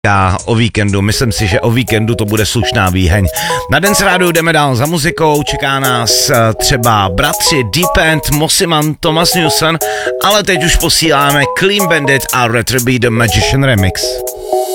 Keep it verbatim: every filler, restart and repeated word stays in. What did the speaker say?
o víkendu. Myslím si, že o víkendu to bude slušná výheň. Na Dance Rádiu jdeme dál za muzikou, čeká nás třeba bratři Deep End, Mosiman, Thomas Newson, ale teď už posíláme Clean Bandit a Retrobee The Magician Remix.